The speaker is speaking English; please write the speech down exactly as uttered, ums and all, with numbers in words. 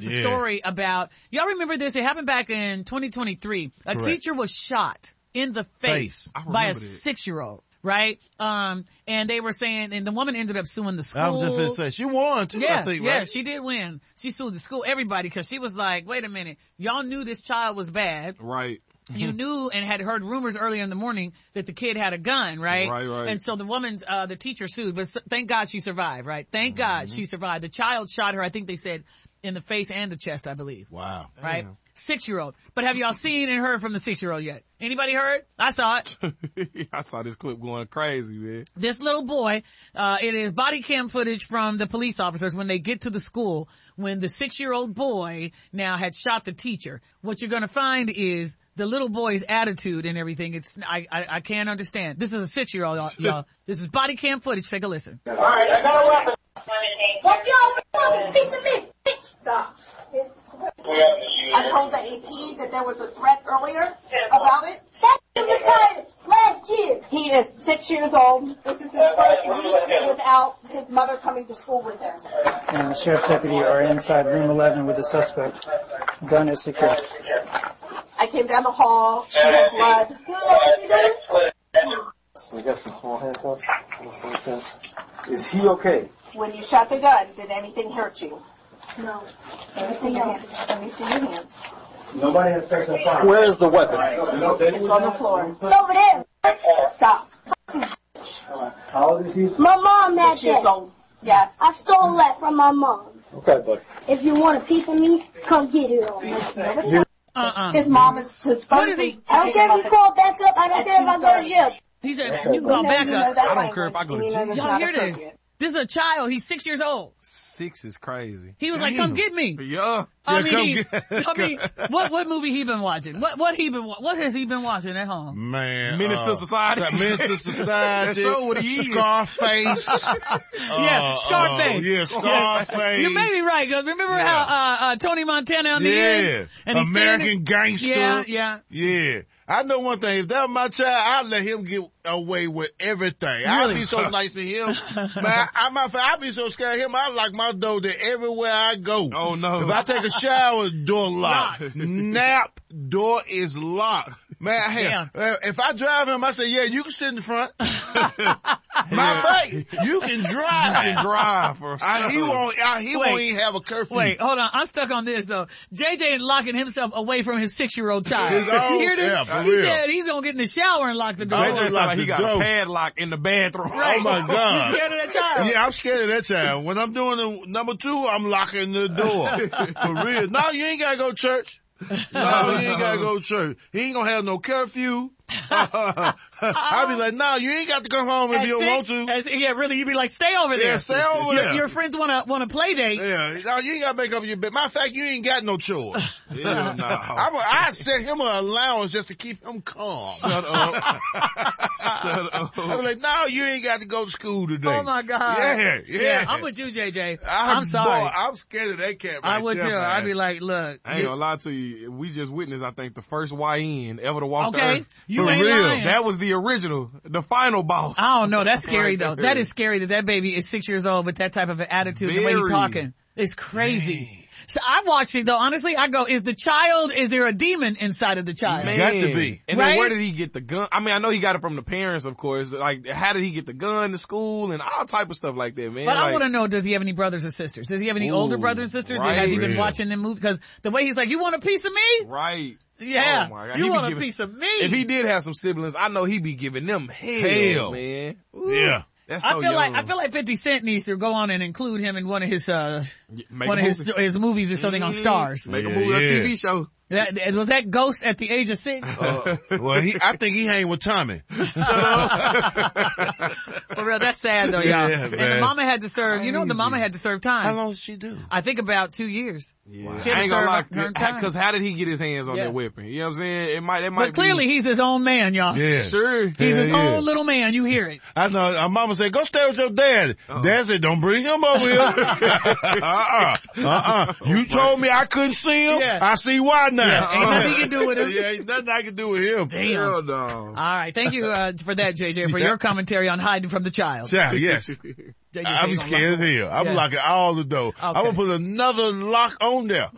a Yeah. story about, y'all remember this? It happened back in twenty twenty-three. A Correct. teacher was shot in the face, Face. I by a remember that. six-year-old, right? Um, and they were saying, and the woman ended up suing the school. I was just going to say, she won too, Yeah, I think, yeah, right? she did win. She sued the school, everybody, because she was like, wait a minute, y'all knew this child was bad. Right. You knew and had heard rumors earlier in the morning that the kid had a gun, right? Right, right. And so the woman, uh, the teacher sued, but s- thank God she survived, right? Thank Mm-hmm. God she survived. The child shot her, I think they said, in the face and the chest, I believe. Wow. Right? Damn. Six-year-old. But have y'all seen and heard from the six-year-old yet? Anybody heard? I saw it. I saw this clip going crazy, man. This little boy, uh, it is body cam footage from the police officers when they get to the school when the six-year-old boy now had shot the teacher. What you're gonna find is the little boy's attitude and everything. It's, I, I, I can't understand. This is a six-year-old, y'all, y'all. This is body cam footage. Take a listen. All right, I got a weapon. What y'all fucking piece of me? Bitch, stop. I told the A P that there was a threat earlier about it. That retired last year. He is six years old. This is his first week without his mother coming to school with him. And the sheriff's deputy are inside room eleven with the suspect. Gun is secure. I came down the hall. She had blood. We got some small handcuffs. Is he okay? When you shot the gun, did anything hurt you? No. Let me see your hands. Let me see your hands. Nobody has sex on fire. Where is the weapon? It's on the floor. It's over there. Stop. How old is he? My mom had Six years that. old. Yes. I stole that from my mom. Okay, bud. If you want a piece of me, come get it on. Nobody Uh-uh. His mom is his What is he? I don't care if you call back up. I don't care if I go to jail. He said, you can call back up. I don't care if I go to jail. Y'all hear this? This is a child. He's six years old. Six is crazy. He was like, come get me. Yeah. I Yeah, mean, come he- get- I mean, what what movie he been watching? What what he been wa- what has he been watching at home? Man. Menace to uh, Society. that Menace to Society. That's so what he is. Scarface. Yeah, Uh, Scarface. Uh, yeah, Scarface. You may be right, because remember Yeah. how uh, uh, Tony Montana on the Yeah. end? And he's American standing- Gangster. Yeah, yeah. Yeah. I know one thing. If that was my child, I'd let him get away with everything. I'd Really? be so nice to him. Man, I, I, matter of fact, I'd be so scared of him. I lock my door there everywhere I go. Oh, no. If I take a shower, door locked. Nap, door is locked. Man, hey, Damn. uh, if I drive him, I say, yeah, you can sit in the front. My fact, you can drive. You can drive for I, he sure. won't, I, he Wait. won't even have a curfew. Wait, hold on. I'm stuck on this though. J J is locking himself away from his six-year-old child. His own- You hear this? yeah, for he real. said he's gonna get in the shower and lock the door. Oh, J J lock sound like he the got door. a padlock in the bathroom. Oh my God. You scared of that child? Yeah, I'm scared of that child. When I'm doing the number two, I'm locking the door. For real. No, you ain't gotta go to church. No, you ain't gotta go to church. He ain't gonna have no curfew. I'll be like, no, you ain't got to come home if At you don't want six? to. As- yeah, really, you'd be like, stay over there. Yeah, stay over your, there. Your friends want to want to play date. Yeah, no, you ain't gotta make up your bed. Matter of fact, you ain't got no chores. Yeah, no. I'm a, I set him an allowance just to keep him calm. Shut up. Shut up. I be like, no, you ain't got to go to school today. Oh my God. Yeah, yeah. I'm with you, J J. I'm, I'm sorry. Boy, I'm scared of that cat right I would there, too. man. I'd be like, look. I ain't gonna lie to you. We just witnessed, I think, the first Y N ever to walk the Okay, earth. you For ain't real. lying. That was the original, the final boss. I don't know. That's scary Right though. there. That is scary that that baby is six years old with that type of an attitude, the way he's Very. talking. It's crazy. So I watch it though. Honestly, I go, is the child, is there a demon inside of the child? Man. Got to be. And Right? then where did he get the gun? I mean, I know he got it from the parents, of course. Like, how did he get the gun to school and all type of stuff like that, man? But I like, want to know, does he have any brothers or sisters? Does he have any Ooh, older brothers and sisters? Has he been right. watching them movies? Because the way he's like, you want a piece of me? Right. Yeah. Oh my God. You He be want a giving- piece of me? If he did have some siblings, I know he'd be giving them hell, Hell. man. Ooh, Yeah. That's I so feel like, young. I feel like fifty Cent needs to go on and include him in one of his, uh, Make one a of his, movie. his movies or something on Mhm. Stars. Make a Yeah, movie, a yeah. T V show. That, was that Ghost at the age of six? Uh, well, he, I think he hang with Tommy. For real, that's sad though, y'all. Yeah, And the man. mama had to serve, you know, the Crazy. mama had to serve How time. long did she do? I think about two years. Yeah. She had I to ain't gonna lie, serve her time. because how did he get his hands on Yeah. that weapon? You know what I'm saying? It might, it might But clearly be, he's his own man, y'all. Yeah. sure. He's his Yeah, yeah. own little man. You hear it. I know. Our mama said, go stay with your dad. Uh-uh. Dad said, don't bring him over here. uh-uh. Uh-uh. You told me I couldn't see him. Yeah. I see why now. Ain't nothing you can do with him. Yeah, ain't nothing I can do with him. Damn. Hell no. All right. Thank you uh, for that, J J, for Yeah. your commentary on hiding from the child. Yeah, yes. J J I be said he gonna scared lock as hell. I'm Yeah. locking all the door. I'm Okay. gonna put another lock on there.